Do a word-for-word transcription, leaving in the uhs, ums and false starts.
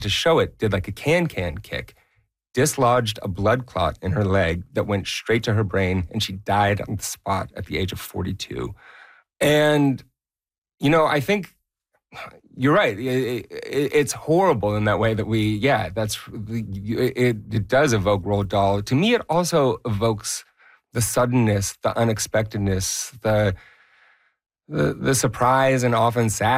to show it, did like a can-can kick, dislodged a blood clot in her leg that went straight to her brain, and she died on the spot at the age of forty-two. And, you know, I think you're right. It, it, it's horrible in that way that we, yeah, that's, it, it does evoke Roald Dahl. To me, it also evokes the suddenness, the unexpectedness, the, the, the surprise and often sad